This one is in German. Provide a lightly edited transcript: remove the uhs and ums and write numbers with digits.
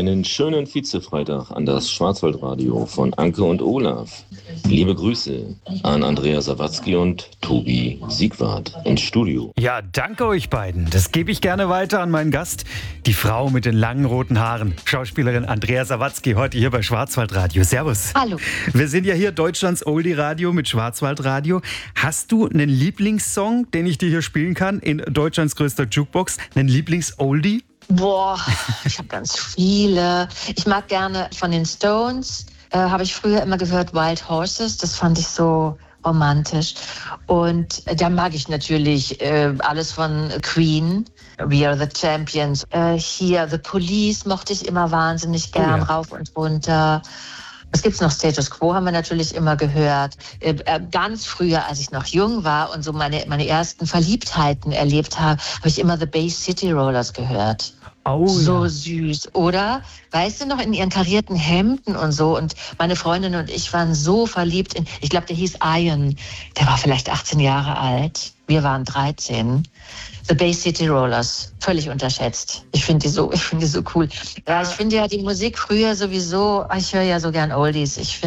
Einen schönen Vize-Freitag an das Schwarzwaldradio von Anke und Olaf. Liebe Grüße an Andrea Sawatzki und Tobi Siegwart ins Studio. Ja, danke euch beiden. Das gebe ich gerne weiter an meinen Gast, die Frau mit den langen roten Haaren, Schauspielerin Andrea Sawatzki, heute hier bei Schwarzwaldradio. Servus. Hallo. Wir sind ja hier Deutschlands Oldie-Radio mit Schwarzwaldradio. Hast du einen Lieblingssong, den ich dir hier spielen kann in Deutschlands größter Jukebox? Einen Lieblings-Oldie? Boah, ich habe ganz viele. Ich mag gerne von den Stones, habe ich früher immer gehört, Wild Horses, das fand ich so romantisch. Und da mag ich natürlich alles von Queen, We Are the Champions. Hier The Police mochte ich immer wahnsinnig gern, rauf und runter. Was gibt's noch? Status Quo haben wir natürlich immer gehört. Ganz früher, als ich noch jung war und so meine ersten Verliebtheiten erlebt habe ich immer The Bay City Rollers gehört. Oh, so ja. süß, oder? Weißt du noch, in ihren karierten Hemden und so. Und meine Freundin und ich waren so verliebt in, ich glaube, der hieß Ian. Der war vielleicht 18 Jahre alt. Wir waren 13. The Bay City Rollers, völlig unterschätzt. Ich finde die so cool. Ja, ich finde ja die Musik früher sowieso, ich höre ja so gern Oldies. Ich finde